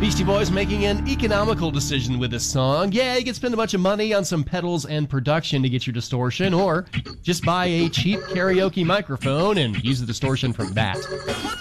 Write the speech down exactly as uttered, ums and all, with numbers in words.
Beastie Boys making an economical decision with this song. Yeah, you can spend a bunch of money on some pedals and production to get your distortion, or just buy a cheap karaoke microphone and use the distortion from that.